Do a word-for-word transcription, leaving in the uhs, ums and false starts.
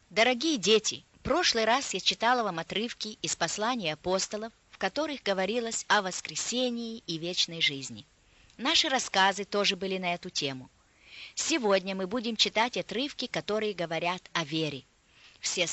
Дорогие дети, в прошлый раз я читала вам отрывки из посланий апостолов, в которых говорилось о воскресении и вечной жизни. Наши рассказы тоже были на эту тему. Сегодня мы будем читать отрывки, которые говорят о вере. Все